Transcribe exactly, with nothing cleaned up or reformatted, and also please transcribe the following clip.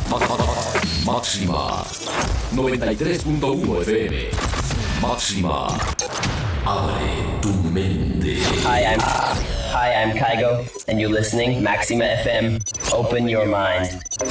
Máxima noventa y tres punto uno F M. Máxima. Abre tu mente. Hi, I'm Hi, I'm Kygo, and you're listening Maxima F M. Open your mind.